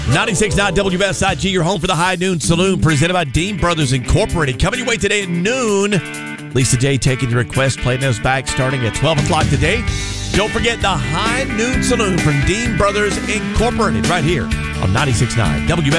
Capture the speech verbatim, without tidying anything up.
ninety-six point nine W S I G, your home for the High Noon Saloon, presented by Dean Brothers Incorporated. Coming your way today at noon. Lisa J taking your request, playing those back starting at twelve o'clock today. Don't forget the High Noon Saloon from Dean Brothers Incorporated right here on ninety-six point nine W S I G.